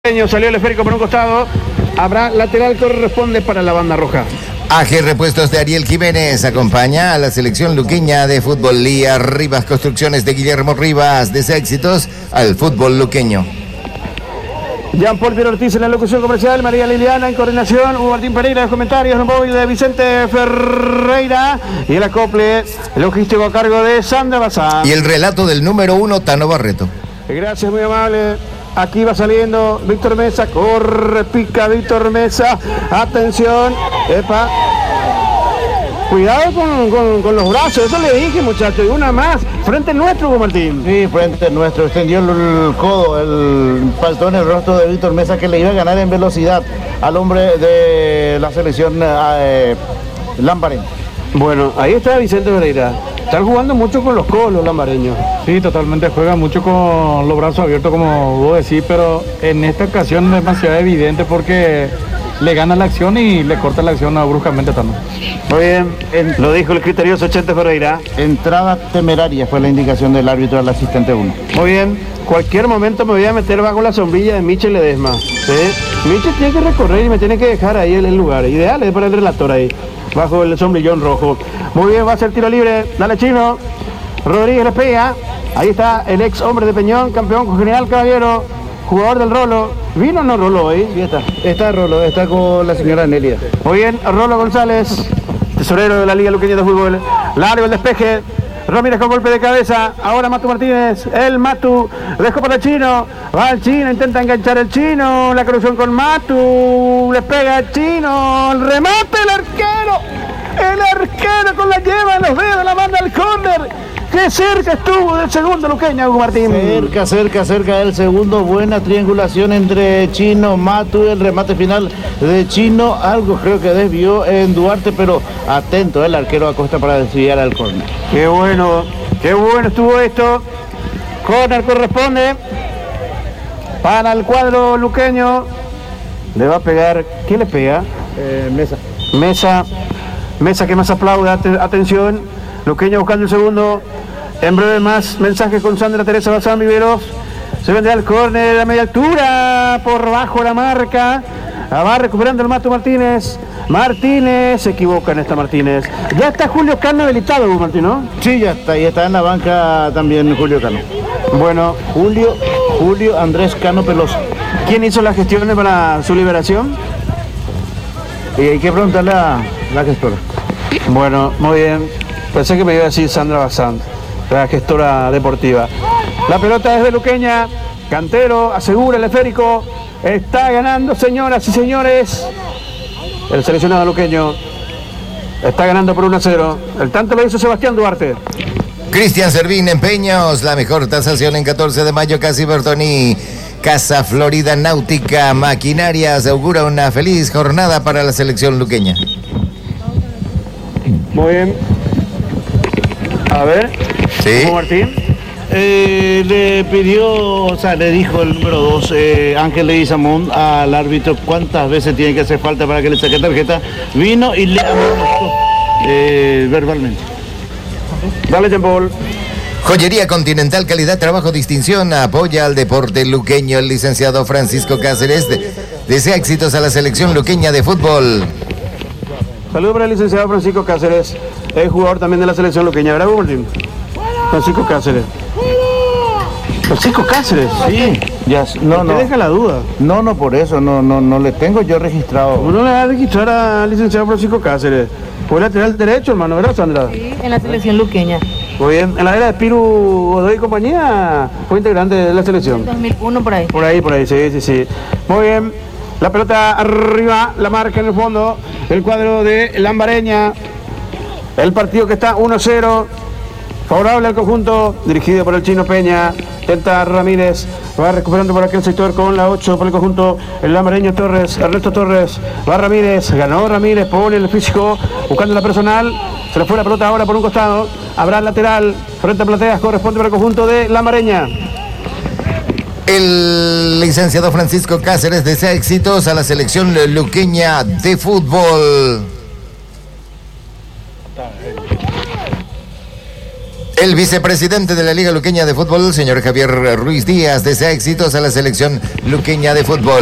Salió el esférico por un costado. Habrá lateral, corresponde para la banda roja. AG Repuestos de Ariel Jiménez acompaña a la selección luqueña de fútbol. Lía Rivas Construcciones de Guillermo Rivas. Desea éxitos al fútbol luqueño. Jean-Paul Piero Ortiz en la locución comercial, María Liliana en coordinación, Hugo Martín Pereira en los comentarios, el móvil de Vicente Ferreira y el acople logístico a cargo de Sandra Bazán. Y el relato del número 1, Tano Barreto. Gracias, muy amable. Aquí va saliendo Víctor Mesa, corre, pica Víctor Mesa, atención, epa. Cuidado con los brazos, eso le dije, muchachos, y una más, frente nuestro, Hugo Martín. Sí, frente nuestro, extendió el codo, faltó en el rostro de Víctor Mesa, que le iba a ganar en velocidad al hombre de la selección lambareña. Bueno, ahí está Vicente Pereira. Están jugando mucho con los codos los lambareños. Sí, totalmente, juegan mucho con los brazos abiertos, como vos decís, pero en esta ocasión es demasiado evidente porque le gana la acción y le corta la acción bruscamente también. Muy bien, lo dijo el criterioso Chente Ferreira. Entrada temeraria fue la indicación del árbitro al asistente 1. Muy bien, cualquier momento me voy a meter bajo la sombrilla de Michel Ledesma. ¿Sí? Michel tiene que recorrer y me tiene que dejar ahí el lugar. Ideal es para el relator ahí, bajo el sombrillón rojo. Muy bien, va a ser tiro libre. Dale, Chino. Rodríguez le pega. Ahí está el ex hombre de Peñón, campeón con General Caballero, jugador del Rolo. ¿Vino o no Rolo hoy? Sí, está Rolo, está con la señora Nelia. Muy bien, Rolo González, tesorero de la Liga Luqueña de Fútbol. Largo el despeje. Ramírez con golpe de cabeza. Ahora Matu Martínez. El Matu dejó para el Chino. Va el Chino, intenta enganchar el Chino. La corrupción con Matu. Le pega el Chino. El remate, el arquero. El arquero con la lleva en los dedos. La manda al córner. Qué cerca estuvo del segundo luqueño, Hugo Martín. Cerca del segundo. Buena triangulación entre Chino, Matu. El remate final de Chino. Algo creo que desvió en Duarte, pero atento el arquero Acosta para desviar al córner. Qué bueno estuvo esto. Córner corresponde para el cuadro luqueño. Le va a pegar. ¿Quién le pega? Mesa que más aplauda. Atención. Luqueño buscando el segundo. En breve más mensajes con Sandra Teresa Bazán Viveros. Se vendrá el córner a media altura. Por bajo la marca. Va recuperando el Matu Martínez. Se equivoca en esta Martínez. Ya está Julio Cano habilitado, Hugo Martín, ¿no? Sí, ya está. Y está en la banca también Julio Cano. Bueno, Julio Andrés Cano Peloso. ¿Quién hizo las gestiones para su liberación? Y hay que preguntarle a la gestora. Bueno, muy bien. Pensé que me iba a decir Sandra Bazán, la gestora deportiva. La pelota es de Luqueña. Cantero asegura el esférico. Está ganando, señoras y señores. El seleccionado luqueño está ganando por 1-0. El tanto lo hizo Sebastián Duarte. Cristian Servín en Peños. La mejor tasación en 14 de mayo. Casi Bertoni. Casa Florida Náutica Maquinarias augura una feliz jornada para la selección luqueña. Muy bien. A ver. Sí. Martín. Le dijo el número 2, Ángel Leguizamón, al árbitro cuántas veces tiene que hacer falta para que le saque tarjeta. Vino y le amonestó verbalmente. Dale, Jean-Paul. Joyería Continental, calidad, trabajo, distinción. Apoya al deporte luqueño. El licenciado Francisco Cáceres desea éxitos a la selección luqueña de fútbol. Saludos para el licenciado Francisco Cáceres, es jugador también de la selección luqueña, ¿verdad, Martín? Francisco Cáceres. Francisco Cáceres. Sí. Ya, no. Deja la duda. No, por eso, no le tengo yo registrado. Uno le va a registrar al licenciado Francisco Cáceres. Fue lateral derecho, hermano, ¿verdad, Sandra? Sí, en la selección luqueña. Muy bien. En la era de Piru Godoy y compañía fue integrante de la selección. 2001 por ahí. Por ahí, sí. Muy bien. La pelota arriba, la marca en el fondo. El cuadro de Lambareña. El partido que está 1-0. Favorable al conjunto, dirigido por el Chino Peña. Tenta Ramírez, va recuperando por aquel sector con la 8 por el conjunto, el lambareño Torres, Ernesto Torres, va Ramírez, ganó Ramírez, pone el físico, buscando la personal, se le fue la pelota ahora por un costado, habrá lateral, frente a Plateas, corresponde para el conjunto de Lambareña. El licenciado Francisco Cáceres desea éxitos a la selección luqueña de fútbol. El vicepresidente de la Liga Luqueña de Fútbol, señor Javier Ruiz Díaz, desea éxitos a la selección luqueña de fútbol.